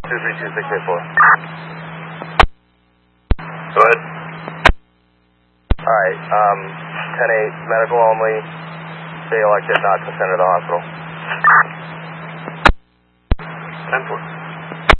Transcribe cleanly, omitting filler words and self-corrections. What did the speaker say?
232684. Go ahead. Alright, 10-8, medical only. Stay elected not to send to the hospital. 10-4.